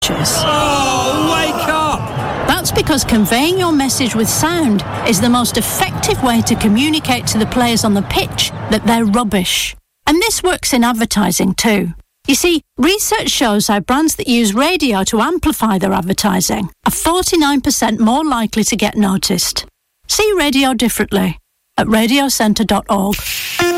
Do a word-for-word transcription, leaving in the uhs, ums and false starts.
Oh, wake up! That's because conveying your message with sound is the most effective way to communicate to the players on the pitch that they're rubbish. And this works in advertising too. You see, research shows how brands that use radio to amplify their advertising are forty-nine percent more likely to get noticed. See radio differently at radio centre dot org.